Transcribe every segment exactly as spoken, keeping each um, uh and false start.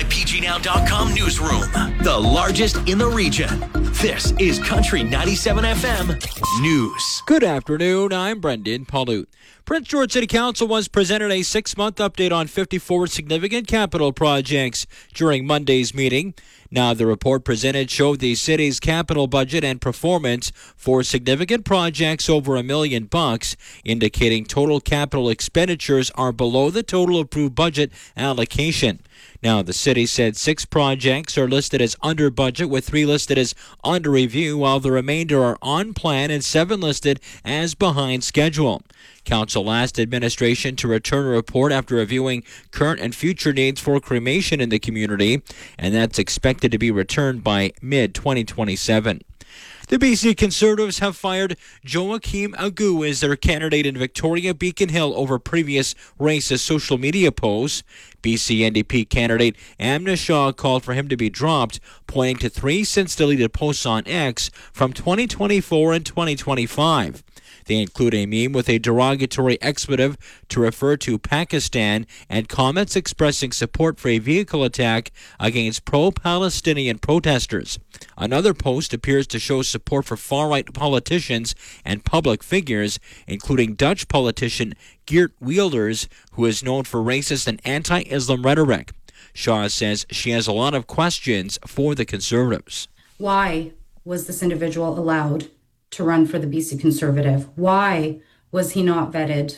my p g now dot com newsroom, the largest in the region. This is Country ninety-seven F M News. Good afternoon, I'm Brendan Palut. Prince George City Council was presented a six-month update on fifty-four significant capital projects during Monday's meeting. Now, the report presented showed the city's capital budget and performance for significant projects over a million bucks, indicating total capital expenditures are below the total approved budget allocation. Now, the city said six projects are listed as under budget, with three listed as under review, while the remainder are on plan and seven listed as behind schedule. Council asked administration to return a report after reviewing current and future needs for cremation in the community, and that's expected to be returned by mid twenty twenty-seven. The B C Conservatives have fired Joachim Agu as their candidate in Victoria Beacon Hill over previous racist social media posts. B C N D P candidate Amna Shah called for him to be dropped, pointing to three since-deleted posts on X from twenty twenty-four and twenty twenty-five. They include a meme with a derogatory expletive to refer to Pakistan and comments expressing support for a vehicle attack against pro-Palestinian protesters. Another post appears to show support for far-right politicians and public figures, including Dutch politician Geert Wilders, who is known for racist and anti-Islam rhetoric. Shaw says she has a lot of questions for the Conservatives. Why was this individual allowed to run for the B C Conservative? Why was he not vetted?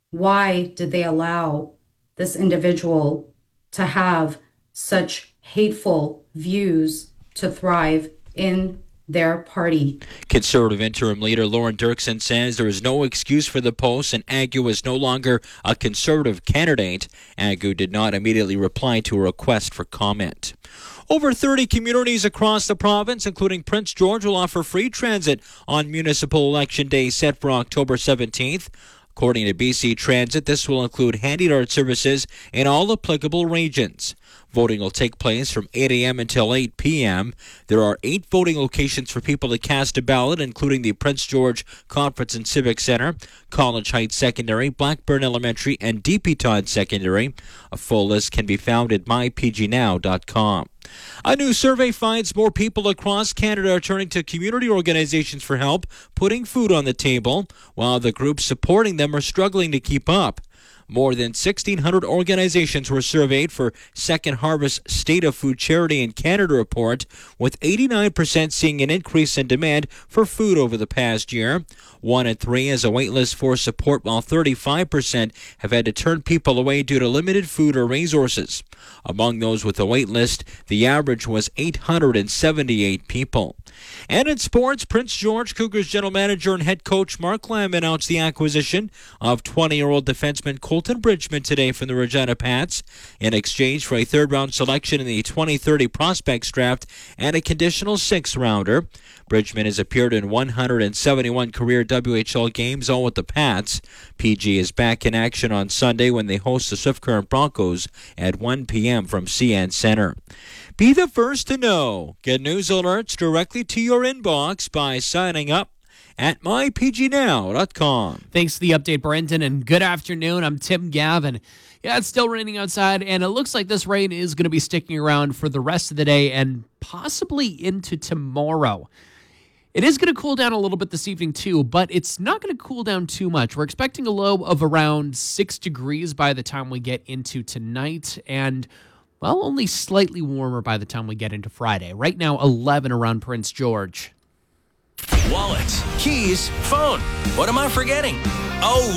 Why did they allow this individual to have such hateful views to thrive in their party? Conservative interim leader Lauren Dirksen says there is no excuse for the post and Agu is no longer a Conservative candidate. Agu did not immediately reply to a request for comment. Over thirty communities across the province, including Prince George, will offer free transit on municipal election day set for October seventeenth. According to B C Transit, this will include handy dart services in all applicable regions. Voting will take place from eight a.m. until eight p.m. There are eight voting locations for people to cast a ballot, including the Prince George Conference and Civic Center, College Heights Secondary, Blackburn Elementary, and D P Todd Secondary. A full list can be found at my p g now dot com. A new survey finds more people across Canada are turning to community organizations for help putting food on the table, while the groups supporting them are struggling to keep up. More than sixteen hundred organizations were surveyed for Second Harvest State of Food Charity in Canada report, with eighty-nine percent seeing an increase in demand for food over the past year. One in three has a wait list for support, while thirty-five percent have had to turn people away due to limited food or resources. Among those with a wait list, the average was eight hundred seventy-eight people. And in sports, Prince George Cougars general manager and head coach Mark Lamb announced the acquisition of twenty-year-old defenseman Colton Bridgman today from the Regina Pats in exchange for a third-round selection in the twenty thirty prospects draft and a conditional sixth-rounder. Bridgman has appeared in one hundred seventy-one career W H L games, all with the Pats. P G is back in action on Sunday when they host the Swift Current Broncos at one p.m. from C N Center. Be the first to know. Get news alerts directly to your inbox by signing up at my p g now dot com. Thanks for the update, Brendan, and good afternoon. I'm Tim Gavin. Yeah, it's still raining outside, and it looks like this rain is going to be sticking around for the rest of the day and possibly into tomorrow. It is going to cool down a little bit this evening, too, but it's not going to cool down too much. We're expecting a low of around six degrees by the time we get into tonight, and, well, only slightly warmer by the time we get into Friday. Right now, eleven around Prince George. Wallet, keys, phone. What am I forgetting? Oh,